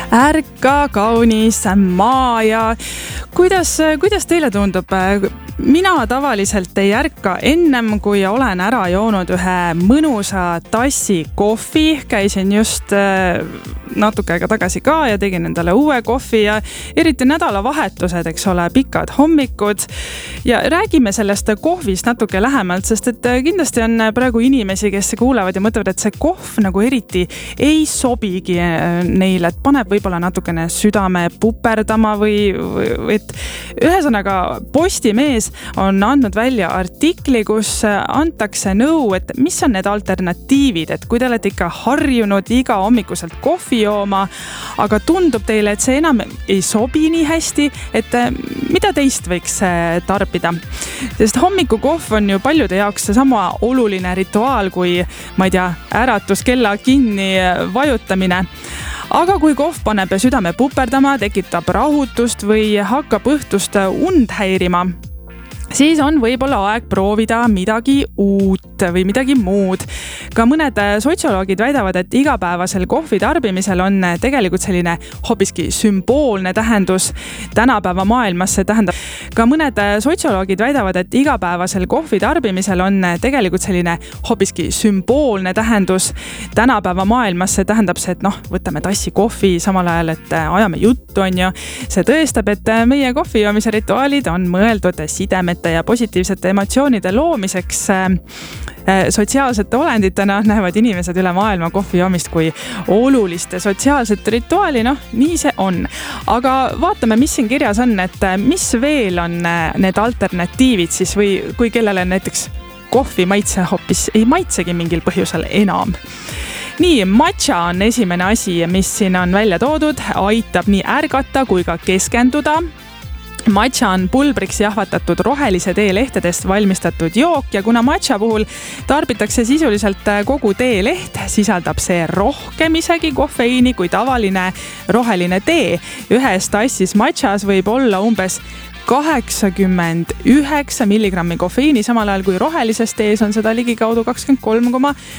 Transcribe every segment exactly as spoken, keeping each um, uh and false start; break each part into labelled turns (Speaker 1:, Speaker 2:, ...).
Speaker 1: ärka kaunis maa ja kuidas, kuidas teile tundub? Mina tavaliselt ei ärka ennem, kui olen ära joonud ühe mõnusa tassi kohvi. Käisin just natuke aega tagasi ka ja tegin endale uue kohvi ja eriti nädalavahetused, eks ole, pikad hommikud. Ja räägime sellest kohvist natuke lähemalt, sest et kindlasti on praegu inimesi, kes kuulevad ja mõtlevad, et see kohv nagu eriti ei sobigi neile, et paneb võib-olla natukene südame puperdama või, või et ühesõnaga Postimees on andnud välja artikli, kus antakse nõu, et mis on need alternatiivid, et kui te olete ikka harjunud iga hommikuselt kohvi jooma, aga tundub teile, et see enam ei sobi nii hästi, et mida teist võiks tarbida? Sest hommikukohv on ju paljude jaoks sama oluline rituaal kui, ma ei tea, äratuskella kinni vajutamine. Aga kui kohv paneb südame puperdama, tekitab rahutust või hakkab õhtust und häirima, siis on võib-olla aeg proovida midagi uut või midagi muud. Ka mõned sotsioloogid väidavad, et igapäevasel kohvi tarbimisel on tegelikult selline hoopiski sümboolne tähendus tänapäeva maailmas. See tähendab, ka mõned sotsioloogid väidavad, et igapäevasel kohvi tarbimisel on tegelikult selline hoopiski sümboolne tähendus tänapäeva maailmas. See tähendab see, et noh, võtame tassi kohvi samal ajal, et ajame juttu, on ju. See tõestab, et meie kohvi joomise rituaalid on mõeldud sidemete ja positiivsete emotsioonide loomiseks. Sotsiaalsete olenditena näevad inimesed üle maailma kohvi joomist kui olulist sotsiaalset rituaali, noh, nii see on. Aga vaatame, mis siin kirjas on, et mis veel on need alternatiivid siis või kui kellele näiteks kohvi maitse hoopis ei maitsegi mingil põhjusel enam. Nii, matcha on esimene asi, mis siin on välja toodud, aitab nii ärgata kui ka keskenduda. Matcha on pulbriks jahvatatud rohelise tee lehtedest valmistatud jook ja kuna matcha puhul tarbitakse sisuliselt kogu tee leht, sisaldab see rohkem isegi kofeiini kui tavaline roheline tee. Ühes tassis matchas võib olla umbes kaheksakümmend üheksa milligrammi kofeiini, samal ajal kui rohelises tees on seda ligikaudu kakskümmend kolm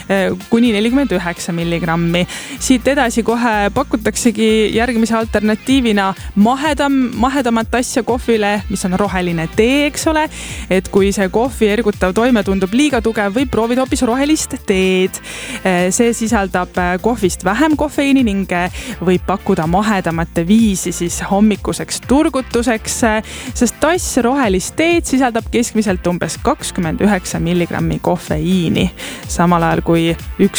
Speaker 1: kuni nelikümmend üheksa milligrammi. Siit edasi kohe pakutaksegi järgmise alternatiivina mahedam, mahedamat asja kohvile, mis on roheline tee, eks ole. Et kui see kohvi ergutav toime tundub liiga tugev, võib proovida hoopis rohelist teed. See sisaldab kohvist vähem kofeiini ning võib pakkuda mahedamate viisi siis hommikuseks turgutuseks, sest tass rohelist teed sisaldab keskmiselt umbes kakskümmend üheksa milligrammi kofeiini. Samal ajal kui üks